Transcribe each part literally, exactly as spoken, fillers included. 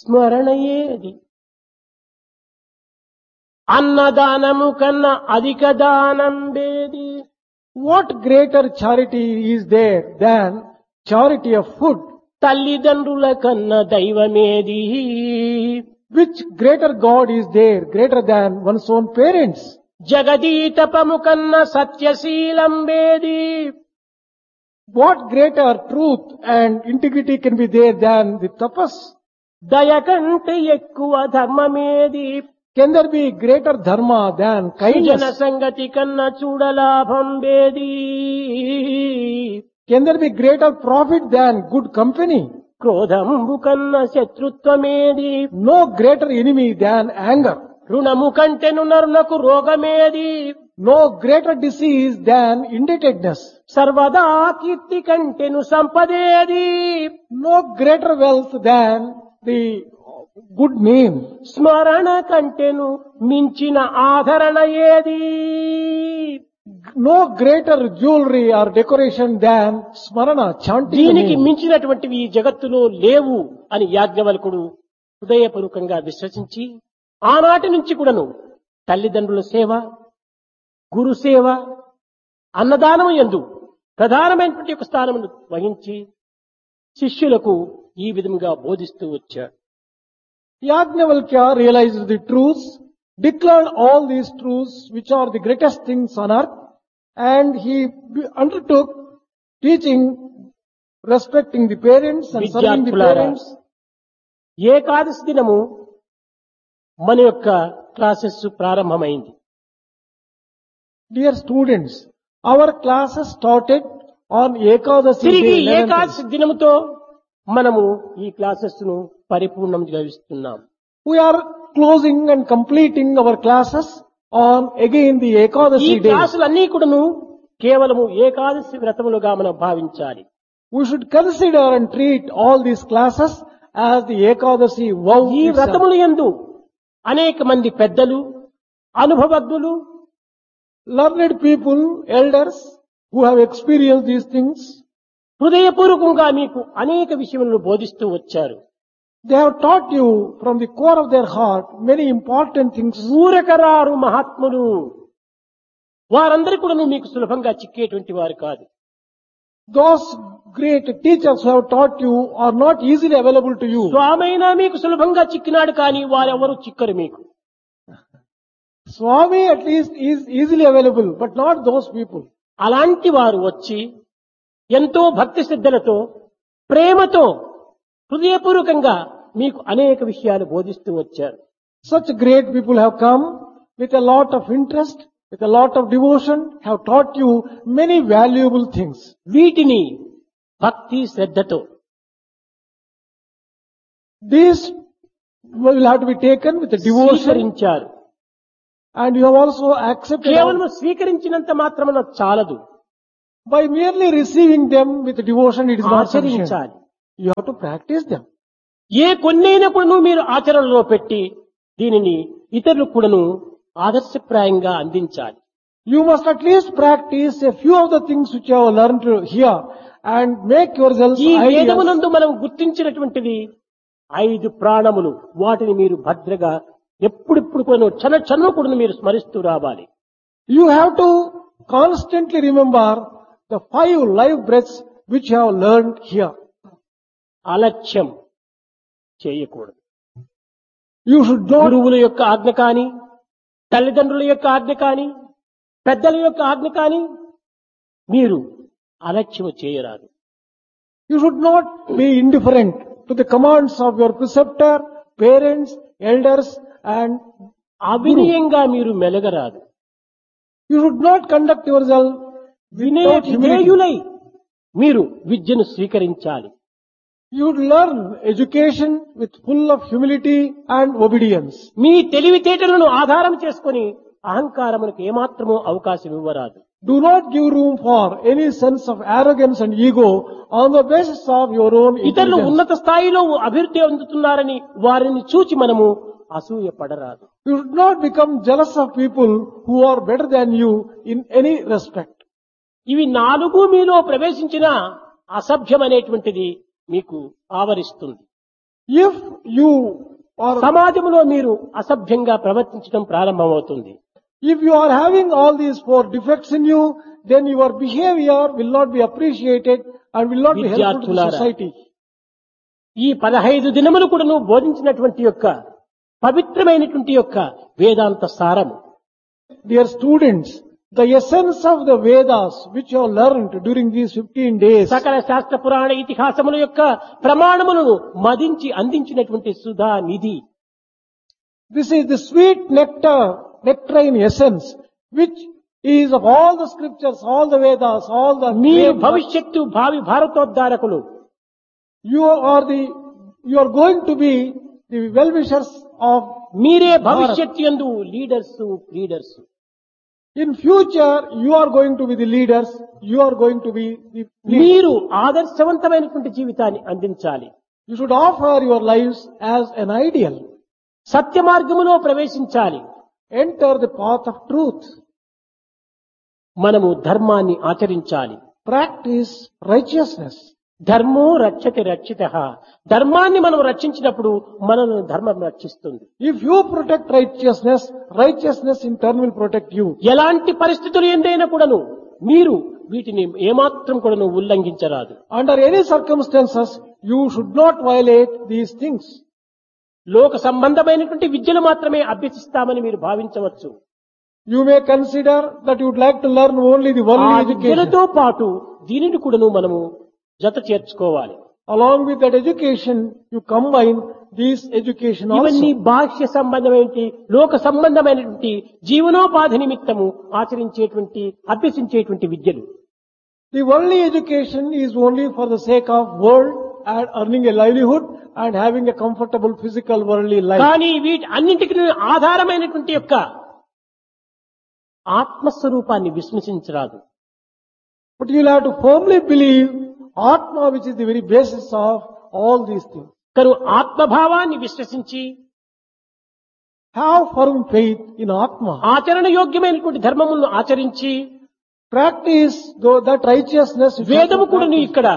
స్మరణయే అది. అన్నదానము కన్నా అధిక దానం వేది. What greater charity is there than charity of food? తల్లిదండ్రుల కన్నా దైవమేది. Which greater God is there greater than one's own parents? జగదీతపము కన్నా సత్యశీలం వేది. What greater truth and integrity can be there than the tapas? దయ కంటే ఎక్కువ ధర్మమేది. Can there be greater dharma than జన kindness? సంగతి కన్నా చూడలాభం వేది. Can there be greater profit than good company? క్రోధంబు కన్నా శత్రుత్వమేది. No greater enemy than anger. రుణము కంటెను నరులకు రోగమేది. No greater disease than indebtedness. సర్వదా కీర్తి కంటెను సంపదేది. No greater wealth than the good name. స్మరణ కంటెను మించిన ఆదరణ ఏది. No greater jewelry or decoration than smarana, chanting the దీనికి name. మించినటువంటివి ఈ జగత్తులో లేవు అని యాజ్ఞవల్కుడు హృదయపూర్వకంగా విశ్వసించి ఆనాటి నుంచి కూడాను తల్లిదండ్రుల సేవ, గురు సేవ, అన్నదానము యందు ప్రధానమైనటువంటి ఒక స్థానమును వహించి శిష్యులకు ఈ విధంగా బోధిస్తూ వచ్చాడు. Yajnavalkya realized the truths, declared all these truths which are the greatest things on earth, and he undertook teaching respecting the parents and serving the విద్యార్థులారా, parents. ఏకాదశి దినము మన యొక్క క్లాసెస్ ప్రారంభమైంది. Dear students, our classes started on Ekadasi తిరిగి day, eleventh. Ekadashi దినముతో మనము ఈ classes ను పరిపూర్ణం గావిస్తున్నాం. We are closing and completing our classes on again the ఈ Ekadasi day. క్లాసులన్నీ కూడాను కేవలము ఏకాదశి వ్రతములుగా మనం భావించాలి. We should consider and treat all these classes as the Ekadasi vow. ఈ itself. వ్రతములు యందు అనేక మంది పెద్దలు, అనుభవజ్ఞులు, Learned people, elders who have experienced these things, హృదయపూర్వకంగా మీకు అనేక విషయములను బోధిస్తూ వచ్చారు. they have taught you from the core of their heart many important things. ఊరకరారు మహాత్ములు వారందరూ కూడా మీకు సులభంగా చిక్కేటువంటి వారు కాదు. Those great teachers who have taught you are not easily available to you. స్వామైనా మీకు సులభంగా చిక్కినాడు కానీ వారెవరు చిక్కరు మీకు. Swami at least is easily available, but not those people. అలాంటి వారు వచ్చి ఎంతో భక్తి శ్రద్ధలతో ప్రేమతో హృదయపూర్వకంగా మీకు అనేక విషయాలు బోధిస్తూ వచ్చారు. Such great people have come with a lot of interest, with a lot of devotion, have taught you many valuable things. వీటిని భక్తి శ్రద్ధతో These will have to be taken with a devotion, స్వీకరించారు. and you have also accepted కేవలం స్వీకరించినంత మాత్రమున చాలదు, by merely receiving them with devotion. It is not sufficient. ఆచరించాలి. You have to practice them. ఏ కొన్నైనా కూడాను మీరు ఆచరణలో పెట్టి దీనిని ఇతరులకు కూడాను ఆదర్శప్రాయంగా అందించాలి. You must at least practice a few of the things which you have learned here and make yourselves ఈ ideas. వేదమునందు మనం గుర్తించినటువంటిది ఐదు ప్రాణములు. వాటిని మీరు భద్రగా ఎప్పుడిప్పుడు కూడా క్షణ క్షణం కూడా మీరు స్మరిస్తూ రావాలి. You have to constantly remember the five life breaths which you have learned here. అలక్ష్యం చేయకూడదు. You should not, గురువుల యొక్క ఆజ్ఞ కాని, తల్లిదండ్రుల యొక్క ఆజ్ఞ కాని, పెద్దల యొక్క ఆజ్ఞ కాని మీరు అలక్ష్యం చేయరాదు. you should not be indifferent to the commands of your preceptor, parents, elders, and అవినయంగా మీరు మెలగరాదు. you should not conduct yourself without humility. వినేయులై మీరు విద్యను స్వీకరించాలి. You would learn education with full of humility and obedience. మీ తెలివితేటలను ఆధారం చేసుకొని అహంకారమునకు ఏమాత్రమూ అవకాశం ఇవ్వరాదు. Do not give room for any sense of arrogance and ego on the basis of your own ఇతరులు intelligence. ఉన్నత స్థాయిలో అభివృద్ధి అందుతున్నారని వారిని చూచి మనము అసూయ పడరాదు. You should not become jealous of people who are better than you in any respect. ఇవి నాలుగు మీలో ప్రవేశించిన అసభ్యం అనేటువంటిది మీకు ఆవరిస్తుంది. If you are, సమాజంలో మీరు అసభ్యంగా ప్రవర్తించడం ప్రారంభమవుతుంది. if you are having all these four defects in you, then your behavior will not be appreciated and will not be helpful to the విద్యార్థులారా, society. ఈ పదహైదు దినములు కూడా నువ్వు బోధించినటువంటి యొక్క పవిత్రమైనటువంటి యొక్క వేదాంత సారము Dear students, the essence of the Vedas which you have learned during these fifteen days, సకల శాస్త్ర పురాణ ఇతిహాసముల యొక్క ప్రమాణములను మదించి అందించినటువంటి సుధా నిధి. this is the sweet nectar, nectarine essence, which is of all the scriptures, all the Vedas, all the మీరు great- భవిష్యత్తు భావి భారతోద్ధారకులు. you are the, you are going to be the well-wishers of, మీరే భవిష్యత్తు యందు leaders leaders in future, you are going to be the leaders, you are going to be the leaders. మీరు ఆదర్శవంతమైనటువంటి జీవితాన్ని అందించాలి. You should offer your lives as an ideal. సత్య మార్గములో ప్రవేశించాలి. Enter the path of truth. మనము ధర్మాన్ని ఆచరించాలి. Practice righteousness. ధర్మో రక్షతి రక్షిత. ధర్మాన్ని మనం రక్షించినప్పుడు మనను ధర్మం రక్షిస్తుంది. If you protect righteousness, righteousness in turn will protect you. ఎలాంటి పరిస్థితులు ఎందైనా కూడాను మీరు వీటిని ఏమాత్రం కూడాను ఉల్లంఘించరాదు. Under any circumstances, you should not violate these things. లోక సంబంధమైనటువంటి విద్యలు మాత్రమే అభ్యసిస్తామని మీరు భావించవచ్చు. You may consider that you would like to learn only the ఆ worldly education. విద్యలతో పాటు దీనిని కూడాను మనము జత చేర్చుకోవాలి. Along with that education, you combine this education ఇవన్నీ also. బాహ్య సంబంధమైనటువంటి లోక సంబంధమైనటువంటి జీవనోపాధి నిమిత్తము ఆచరించేటువంటి అభ్యసించేటువంటి విద్యలు. The worldly education is only for the sake of world and earning a livelihood and having a comfortable physical worldly life. కానీ వీటి అన్నింటికి ఆధారమైనటువంటి యొక్క ఆత్మస్వరూపాన్ని విస్మరించరాదు. But you will have to firmly believe Atma, which is the very basis of all these things. కను ఆత్మభావాన్ని విశ్వసించి Have firm faith in Atma. ఆచరణ యోగ్యమైనటువంటి ధర్మములను ఆచరించి Practice though that righteousness. which you have to వేదము కూడా practice. ఇక్కడ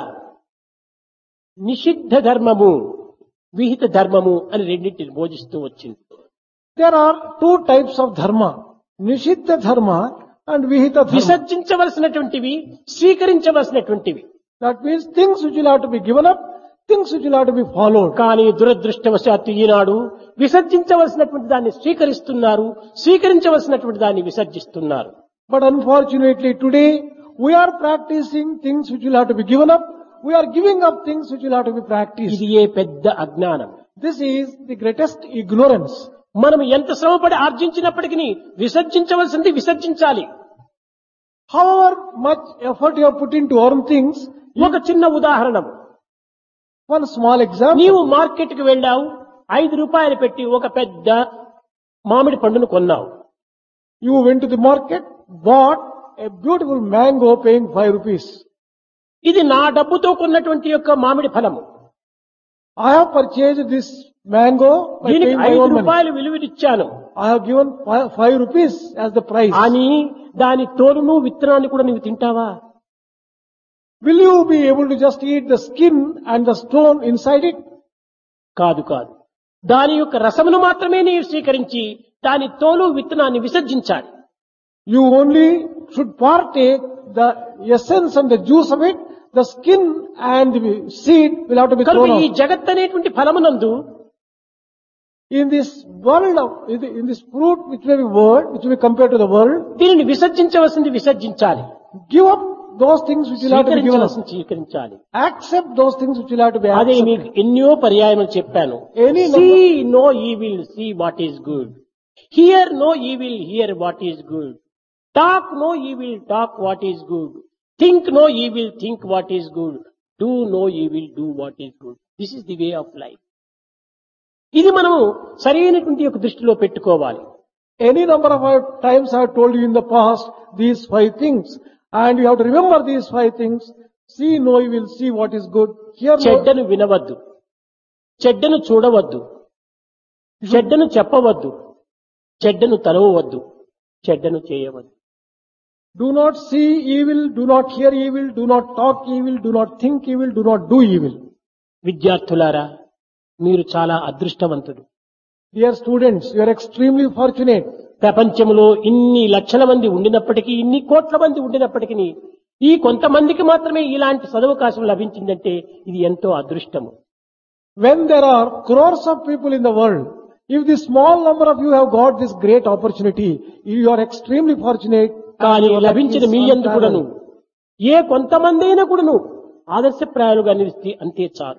నిషిద్ధ ధర్మము విహిత ధర్మము అని రెండింటిని బోధిస్తూ వచ్చింది. There are two types of dharma. Nishiddha dharma and vihita dharma. విసర్జించవలసినటువంటివి స్వీకరించవలసినటువంటివి. That means things which will have to be given up, things which will have to be followed. కానీ దురదృష్టవశాత్తు ఈనాడు విసర్జించవలసినటువంటి దాన్ని స్వీకరిస్తున్నారు, స్వీకరించవలసినటువంటి దాన్ని విసర్జిస్తున్నారు. But unfortunately today, we are practicing things which will have to be given up. We are giving up things which will have to be practiced. ఇది ఏ పెద్ద అజ్ఞానం. This is the greatest ignorance. మనం ఎంత శ్రమపడి ఆర్జించినప్పటికీ విసర్జించవలసింది విసర్జించాలి. However much effort you have put into earn things, ఒక చిన్న ఉదాహరణ, one small example. నీవు మార్కెట్ కి వెళ్ళావు, ఐదు రూపాయలు పెట్టి ఒక పెద్ద మామిడి పండును కొన్నావు. You went to the market, bought a beautiful mango paying five rupees. ఇది నా డబ్బుతో కొన్నటువంటి యొక్క మామిడి ఫలము. I have purchased this mango by దీనికి paying my ఐదు own money. రూపాయలు విలువనిచ్చాను. I have given five, five rupees as the price. అని దాని తోలును విత్తనాన్ని కూడా నువ్వు తింటావా? Will you be able to just eat the skin and the stone inside it? కాదు కాదు. దాని యొక్క రసమును మాత్రమే నీవు స్వీకరించి దాని తోలు విత్తనాన్ని విసర్జించాలి. You only should partake the essence and the juice of it. The skin and the seed will have to be కనుక thrown ఈ out. జగత్ అనేటువంటి ఫలమునందు In this world of, in this fruit which may be world, which may be compared to the world, దీనిని విసర్జించవలసింది విసర్జించాలి, give up those things which will have to be given up. స్వీకరించవలసింది స్వీకరించాలి. Accept those things which will have to be అదే accepted. మీకు ఎన్నో పర్యాయములు చెప్పాను. Any see number- no evil, see what is good. Here no evil, here what is good. Talk no evil, talk what is good. Think no evil, think what is good. Do no evil, do what is good. This is the way of life. ఇది మనము సరైనటువంటి యొక్క దృష్టిలో పెట్టుకోవాలి. Any number of times I have told you in the past these five things, and you have to remember these five things. See no evil, see what is good. Hear no, చెడ్డను వినవద్దు, చెడ్డను చూడవద్దు, చెడ్డను చెప్పవద్దు, చెడ్డను తలవవద్దు, చెడ్డను చేయవద్దు. do not see evil, do not hear evil, do not talk evil, do not think evil, do not do evil. విద్యార్థులారా, మీరు చాలా అదృష్టవంతుడు. Dear students, you are extremely fortunate. ప్రపంచంలో ఇన్ని లక్షల మంది ఉండినప్పటికీ, ఇన్ని కోట్ల మంది ఉండినప్పటికీ ఈ కొంతమందికి మాత్రమే ఇలాంటి సదవకాశం లభించిందంటే ఇది ఎంతో అదృష్టము. When there are crores of people in the world, if the small number of you have got this great opportunity, you are extremely fortunate. కానీ లభించిన మీ యందు కూడాను ఏ కొంతమంది అయినా కూడాను ఆదర్శప్రాయాలుగా నిలిస్తే అంతే చాలు.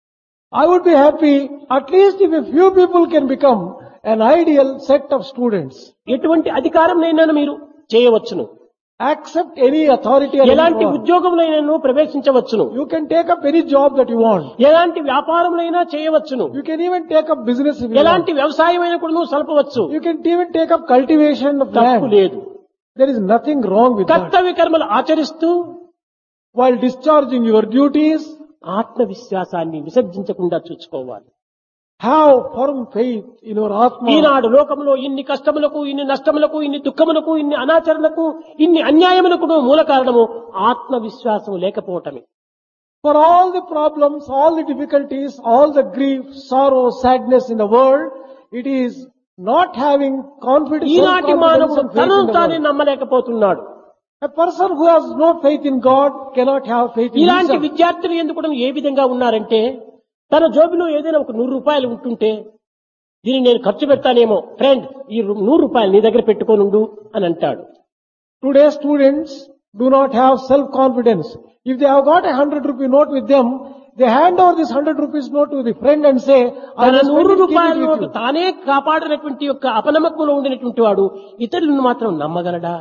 I would be happy at least if a few people can become an ideal set of students. ఎటువంటి అధికారంనైనా మీరు చేయవచ్చును, Accept any authority or ఎలాంటి any power. ఉద్యోగంలో ప్రవేశించవచ్చును, You can take up any job that you want. ఎలాంటి వ్యాపారంలో చేయవచ్చును, You can even take up business if you want. ఎలాంటి వ్యవసాయమైనా కూడా సల్పవచ్చు. You can even take up cultivation of తప్పు land. లేదు. There is nothing wrong with that. కర్తవ్య కర్మలు ఆచరిస్తూ While discharging your duties, ఆత్మవిశ్వాసాన్ని విసర్జించకుండా చూసుకోవాలి. have firm faith in your Atma. ఈనాడు లోకంలో ఇన్ని కష్టములకు, ఇన్ని నష్టములకు, ఇన్ని దుఃఖములకు, ఇన్ని అనాచరణకు, ఇన్ని అన్యాయములకు మూల కారణము ఆత్మవిశ్వాసం లేకపోవటమే. For all the problems, all the difficulties, all the grief, sorrow, sadness in the world, it is not having confidence, ఈనాటి self-confidence మానవుడు and faith తనను in the తానే world. నమ్మలేకపోతున్నాడు. A person who has no faith in God cannot have faith in ఇలాంటి himself. విద్యార్థులు ఎందుకు కూడా ఏ విధంగా ఉన్నారంటే, తన జోబిలో ఏదైనా ఒక నూరు రూపాయలు ఉంటుంటే దీన్ని నేను ఖర్చు పెడతానేమో, ఫ్రెండ్ ఈ రు- నూరు రూపాయలు నీ దగ్గర పెట్టుకోనుండు అని అంటాడు. Today students do not have self-confidence. If they have got a hundred rupee note with them, they hand over this hundred rupees note to the friend and say, I తన will spend నూరు it, keep రూపాయల it with note you. తానే కాపాడినటువంటి యొక్క అపనమ్మకంలో ఉండినటువంటి వాడు ఇతరులను మాత్రం నమ్మగలడా?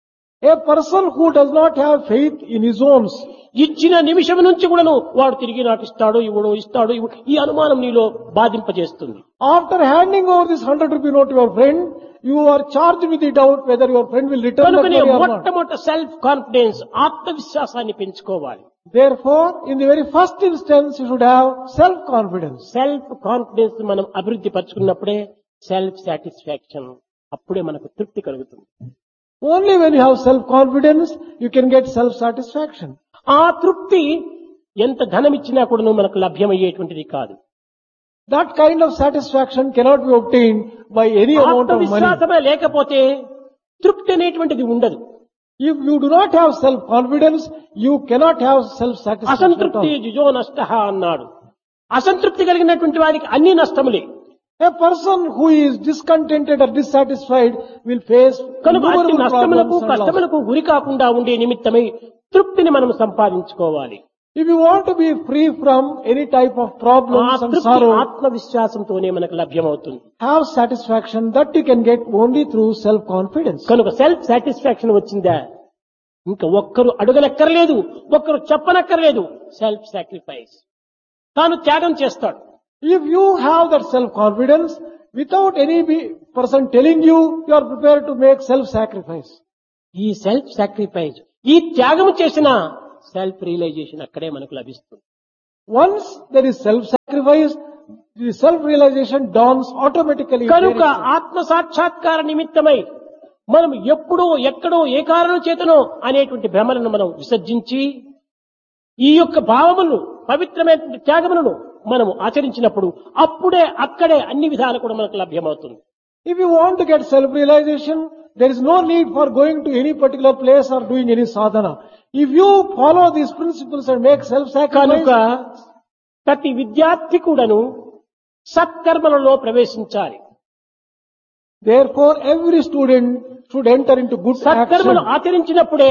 A person who does not have faith in his own, ఇచ్చిన నిమిషం నుంచి కూడాను వాడు తిరిగి నాకు ఇస్తాడు ఇవ్వడు ఇస్తాడు ఇవ్వడు ఈ అనుమానం నీలో బాధింపజేస్తుంది. after handing over this hundred rupee note to your friend, you are charged with the doubt whether your friend will return the కనుకనే money or not. మొట్టమొదట సెల్ఫ్ కాన్ఫిడెన్స్, ఆత్మవిశ్వాసాన్ని పెంచుకోవాలి. Therefore, in the very first instance, you should have self-confidence. Self confidence మనం అభివృద్ధి పరచుకున్నప్పుడే self satisfaction, అప్పుడే మనకు తృప్తి కలుగుతుంది. Only when you have self-confidence, you can get self-satisfaction. ఆ తృప్తి ఎంత ధనం ఇచ్చినా కూడాను మనకు లభ్యమయ్యేటువంటిది కాదు. That kind of satisfaction cannot be obtained by any amount of money. ఆత్మవిశ్వాసమే లేకపోతే తృప్తి అనేటువంటిది ఉండదు. If you do not have self-confidence, you cannot have self-satisfaction at అసంతృప్తి all. జుజో నష్ట అన్నాడు. అసంతృప్తి కలిగినటువంటి వారికి అన్ని నష్టములే. A person who is discontented or dissatisfied will face కనుక అట్టి innumerable నష్టములకు problems and loss. కష్టములకు గురి కాకుండా ఉండే నిమిత్తమై తృప్తిని మనం సంపాదించుకోవాలి. If you want to be free from any type of ఆ problems and తృప్తి sorrow, ఆత్మవిశ్వాసంతోనే మనకు లభ్యమవుతుంది. have satisfaction that you can get only through self-confidence. కనుక సెల్ఫ్ సాటిస్ఫాక్షన్ వచ్చిందా ఇంకా ఒక్కరు అడగనక్కర్లేదు, ఒక్కరు చెప్పనక్కర్లేదు. సెల్ఫ్ సాక్రిఫైస్, తాను త్యాగం చేస్తాడు. If you have that self-confidence, without any be- person telling you, you are prepared to make self-sacrifice. ఈ సెల్ఫ్ సాక్రిఫైస్, ఈ త్యాగం చేసిన సెల్ఫ్ రియలైజేషన్ అక్కడే మనకు లభిస్తుంది. Once there is self-sacrifice, the self-realization dawns automatically. కనుక ఆత్మ సాక్షాత్కార నిమిత్తమై మనం ఎప్పుడో ఎక్కడో ఏ కారణం చేతనో అనేటువంటి భ్రమలను మనం విసర్జించి ఈ యొక్క భావములను పవిత్రమైన త్యాగములను మనం ఆచరించినప్పుడు అప్పుడే అక్కడే అన్ని విధాలు కూడా మనకు లభ్యమవుతుంది. If you want to get self-realization, there is no need for going to any particular place or doing any sadhana. If you follow these principles and make కనుక self-sacrifice, ప్రతి విద్యార్థి కూడాను సత్కర్మలలో ప్రవేశించాలి. therefore every student should enter into good సత్కర్మలు action. ఆచరించినప్పుడే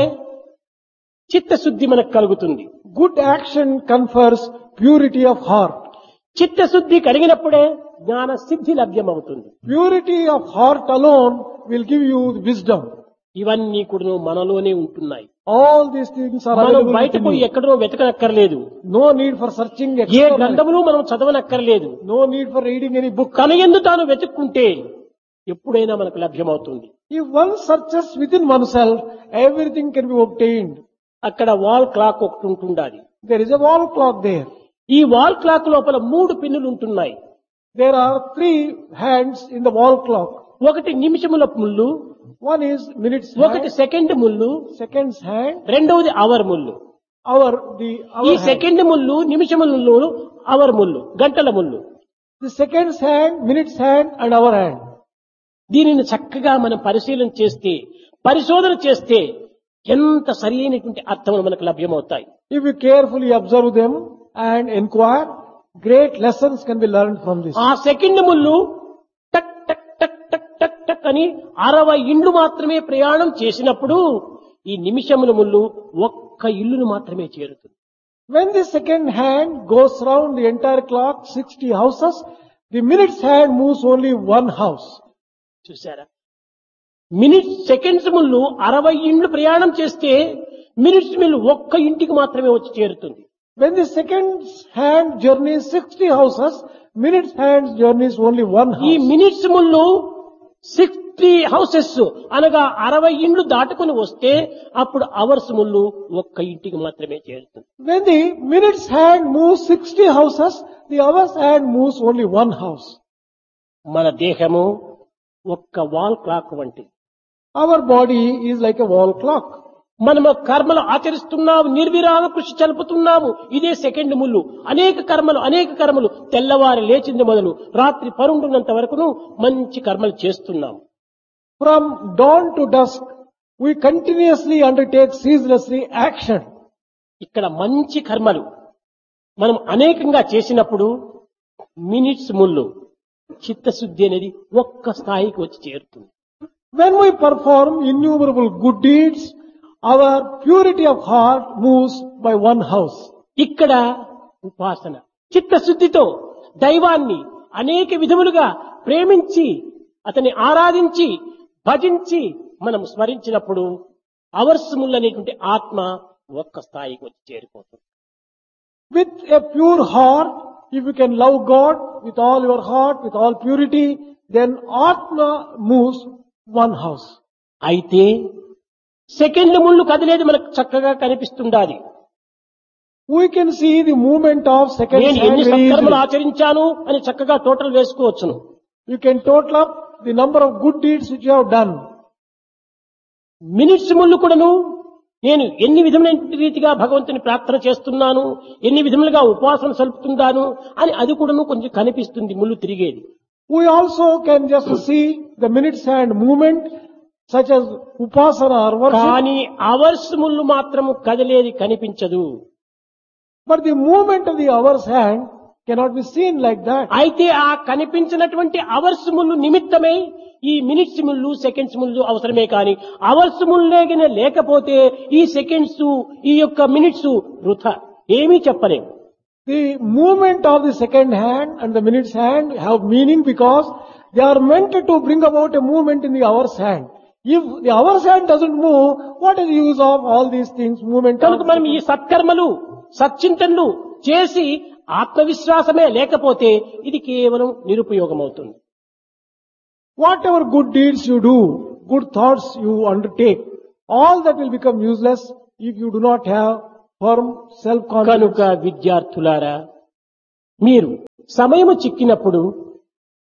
చిత్తశుద్ధి మనకు కలుగుతుంది. Good action confers purity of heart. చిత్తశుద్ధి కలిగినప్పుడే జ్ఞాన సిద్ధి లభ్యమవుతుంది. Purity of heart alone will give you wisdom. ఇవన్నీ కూడా మనలోనే ఉంటున్నాయి. All these things are మనం available బయట within పోయి you. ఎక్కడో వెతకనక్కర్లేదు. No need for searching A externally. గ్రంథములు మనం చదవనక్కర్లేదు. No need for reading any book. తన యందు తాను వెతుక్కుంటే ఎప్పుడైనా మనకు లభ్యమవుతుంది. If one searches within oneself, everything can be obtained. అక్కడ వాల్ క్లాక్ ఒకటి ఉంటుండాలి. There is a wall clock there. ఈ వాల్ క్లాక్ లోపల మూడు పిన్నులు ఉంటున్నాయి. There are three hands in the wall clock. ఒకటి నిమిషముల ముళ్ళు, One is minutes ఒకటి hand, సెకండ్ ముళ్ళు, seconds hand, రెండవది అవర్ ముళ్ళు. hour, the ఈ hour hand. సెకండ్ ముళ్ళు, నిమిషముల ముళ్ళు, అవర్ ముళ్ళు, గంటల ముళ్ళు. the second's hand, minute's hand and our hand. దీనిని చక్కగా మనం పరిశీలన చేస్తే, పరిశోధన చేస్తే ఎంత సరి అయినటువంటి అర్థములు మనకు లభ్యమవుతాయి. If you carefully observe them and inquire, great lessons can be learned from this. ఆ సెకండ్ ముళ్ళు టక్ టక్ టక్ టక్ టక్ టక్ అని అరవై ఇండ్లు మాత్రమే ప్రయాణం చేసినప్పుడు ఈ నిమిషముల ముళ్ళు ఒక్క ఇల్లును మాత్రమే చేరుతుంది. When the second hand goes round the entire clock, sixty houses, the minute's hand moves only one house. చూసారా, మినిట్స్ సెకండ్స్ ముళ్ళు అరవై ఇండ్లు ప్రయాణం చేస్తే మినిట్స్ మిల్లు ఒక్క ఇంటికి మాత్రమే వచ్చి చేరుతుంది. When the second's hand journeys sixty houses, minute's hand journeys only one ఈ house. మినిట్స్ ముళ్ళు సిక్స్టీ హౌసెస్ అనగా అరవై ఇండ్లు దాటుకుని వస్తే అప్పుడు అవర్స్ ముళ్ళు ఒక్క ఇంటికి మాత్రమే చేరుతుంది. When the minute's hand moves sixty houses, the hour's hand moves only one house. మన దేహము ఒక్క వాల్ క్లాక్ వంటి. Our body is like a wall clock. మనము కర్మలు ఆచరిస్తున్నాము, నిర్విరామ కృషి చలుపుతున్నాము. ఇదే సెకండ్ ముళ్ళు. అనేక కర్మలు అనేక కర్మలు తెల్లవారి లేచింది మొదలు రాత్రి పరుండున్నంత వరకును మంచి కర్మలు చేస్తున్నాము. From dawn to dusk, we continuously undertake ceaselessly action. ఇక్కడ మంచి కర్మలు మనం అనేకంగా చేసినప్పుడు మినిట్స్ ముళ్ళు చిత్తశుద్ధి అనేది ఒక్క స్థాయికి వచ్చి చేరుతుంది. When we perform innumerable good deeds, our purity of heart moves by one house. ఇక్కడ ఉపాసన చిత్తశుద్ధితో దైవాన్ని అనేక విధములుగా ప్రేమించి అతన్ని ఆరాధించి భజించి మనం స్మరించినప్పుడు అవర్సములు అనేటువంటి ఆత్మ ఒక్క స్థాయికి వచ్చి చేరిపోతుంది. With a pure heart, if you can love God with all your heart, with all purity, then Atma moves one house. అయితే సెకండ్ ముళ్ళు కదిలేది మనకు చక్కగా కనిపిస్తుండాలి. We can see the movement of second నేను hand ఎన్ని very సత్కర్మలు easily. ఆచరించాను అని చక్కగా total వేసుకోవచ్చును. You can total up the number of good deeds which you have done. Minutes ముళ్ళు కూడాను నేను ఎన్ని విధమైన రీతిగా భగవంతుని ప్రార్థన చేస్తున్నాను, ఎన్ని విధములుగా ఉపాసన సలుపుతున్నాను అని అది కూడాను కొంచెం కనిపిస్తుంది ముళ్ళు తిరిగేది. We also can just see the minute's hand movement such as upasana or worship. కానీ అవర్స్ ముళ్ళు మాత్రము కదిలేది కనిపించదు. But the movement of the hour's hand cannot be seen like that. అయితే ఆ కనిపించినటువంటి అవర్స్ ముళ్ళు నిమిత్తమై ఈ మినిట్స్ ముళ్ళు సెకండ్స్ ముళ్ళు అవసరమే కానీ అవర్స్ ముళ్ళేగిన లేకపోతే ఈ సెకండ్స్ ఈ యొక్క మినిట్స్ వృథా ఏమీ చెప్పలేము. The movement of the second hand and the minute's hand have meaning because they are meant to bring about a movement in the hour's hand. If the hour's hand doesn't move, what is the use of all these things? Movement. కనుక మనం ఈ సత్కర్మలు సచ్చింతనలు చేసి ఆత్మవిశ్వాసమే లేకపోతే ఇది కేవలం నిరుపయోగం అవుతుంది. Whatever good deeds you do, good thoughts you undertake, all that will become useless if you do not have firm self-confidence. కనుక విద్యార్థులారా, మీరు సమయము చిక్కినప్పుడు